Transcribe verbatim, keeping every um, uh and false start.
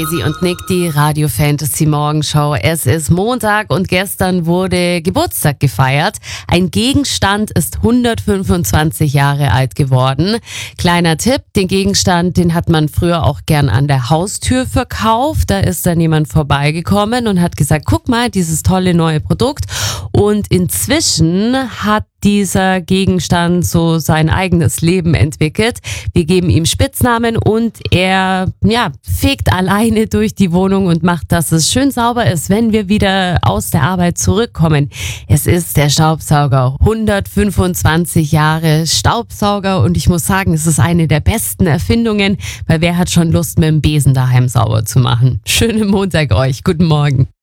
Daisy und Nick, die Radio Fantasy Morgenshow. Es ist Montag und gestern wurde Geburtstag gefeiert. Ein Gegenstand ist hundertfünfundzwanzig Jahre alt geworden. Kleiner Tipp, den Gegenstand, den hat man früher auch gern an der Haustür verkauft. Da ist dann jemand vorbeigekommen und hat gesagt, guck mal, dieses tolle neue Produkt. Und inzwischen hat dieser Gegenstand so sein eigenes Leben entwickelt. Wir geben ihm Spitznamen und er ja, fegt alleine durch die Wohnung und macht, dass es schön sauber ist, wenn wir wieder aus der Arbeit zurückkommen. Es ist der Staubsauger. hundertfünfundzwanzig Jahre Staubsauger und ich muss sagen, es ist eine der besten Erfindungen, weil wer hat schon Lust, mit dem Besen daheim sauber zu machen? Schönen Montag euch. Guten Morgen.